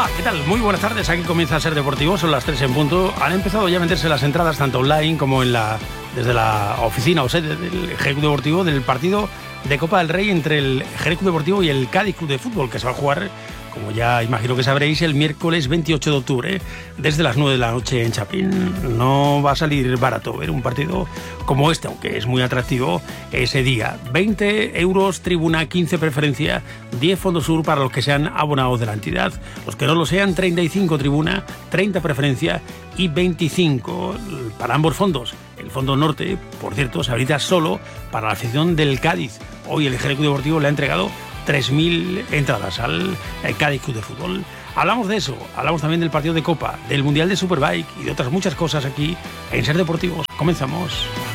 Hola, ¿qué tal? Muy buenas tardes, aquí comienza Ser Deportivo, son las 3 en punto. Han empezado ya a venderse las entradas tanto online como desde la oficina o sede del Jerez Club Deportivo del partido de Copa del Rey entre el Jerez Club Deportivo y el Cádiz Club de Fútbol, que se va a jugar, como ya imagino que sabréis, el miércoles 28 de octubre desde las 9 de la noche en Chapín. No va a salir barato ver un partido como este, aunque es muy atractivo ese día. 20 euros tribuna, 15 preferencia, 10 Fondo Sur para los que sean abonados de la entidad. Los que no lo sean, 35 tribuna, 30 preferencia y 25 para ambos fondos. El Fondo Norte, por cierto, se habilita solo para la afición del Cádiz. Hoy el Jerez Club Deportivo le ha entregado 3.000 entradas al Cádiz Club de Fútbol. Hablamos de eso, hablamos también del partido de Copa, del Mundial de Superbike y de otras muchas cosas aquí en Ser Deportivos. Comenzamos.